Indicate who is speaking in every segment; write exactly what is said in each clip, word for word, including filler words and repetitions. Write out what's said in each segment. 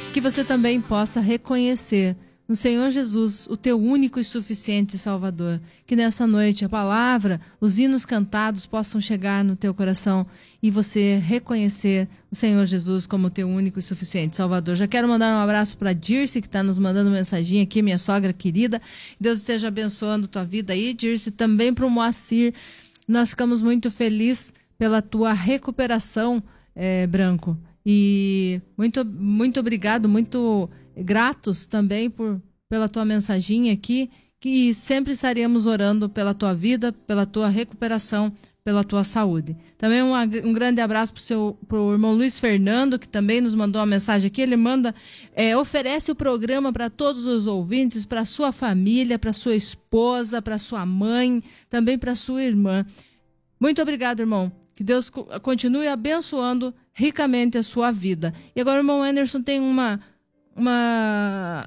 Speaker 1: Que você também possa reconhecer no Senhor Jesus, o teu único e suficiente Salvador. Que nessa noite a palavra, os hinos cantados possam chegar no teu coração e você reconhecer o Senhor Jesus como teu único e suficiente Salvador. Já quero mandar um abraço para Dirce, que está nos mandando mensagem aqui, minha sogra querida. Deus esteja abençoando tua vida aí, Dirce. Também para o Moacir, nós ficamos muito felizes pela tua recuperação, é, Branco. E muito, muito obrigado, muito gratos também por, pela tua mensagem aqui, que sempre estaremos orando pela tua vida, pela tua recuperação, pela tua saúde. Também um, um grande abraço para o irmão Luiz Fernando, que também nos mandou uma mensagem aqui. Ele manda, é, oferece o programa para todos os ouvintes, para sua família, para sua esposa, para sua mãe, também para sua irmã. Muito obrigado, irmão. Que Deus continue abençoando ricamente a sua vida. E agora o irmão Anderson tem uma... uma...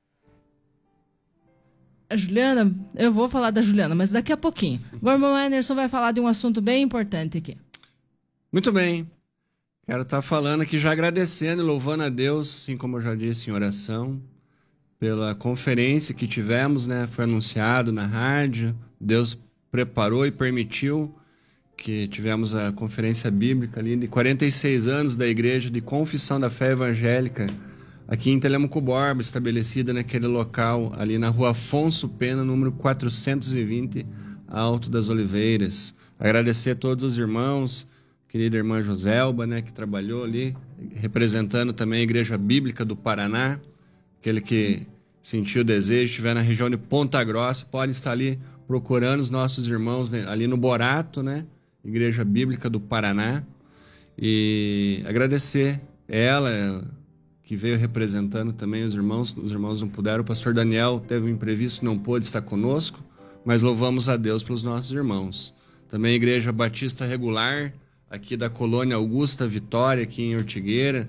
Speaker 1: A Juliana, eu vou falar da Juliana, mas daqui a pouquinho. Agora o irmão Anderson vai falar de um assunto bem importante aqui.
Speaker 2: Muito bem. Quero estar falando aqui, já agradecendo e louvando a Deus, assim como eu já disse em oração, pela conferência que tivemos, né? Foi anunciado na rádio. Deus preparou e permitiu que tivemos a conferência bíblica ali de quarenta e seis anos da Igreja de Confissão da Fé Evangélica, aqui em Telêmaco Borba, estabelecida naquele local, ali na rua Afonso Pena, número quatrocentos e vinte, Alto das Oliveiras. Agradecer a todos os irmãos, querida irmã Joselba, né, que trabalhou ali, representando também a Igreja Bíblica do Paraná, aquele que sentiu o desejo, estiver na região de Ponta Grossa, pode estar ali procurando os nossos irmãos, né, ali no Borato, né, Igreja Bíblica do Paraná, e agradecer ela, que veio representando também os irmãos. Os irmãos não puderam, o pastor Daniel teve um imprevisto, não pôde estar conosco, mas louvamos a Deus pelos nossos irmãos. Também a Igreja Batista Regular, aqui da Colônia Augusta Vitória, aqui em Ortigueira,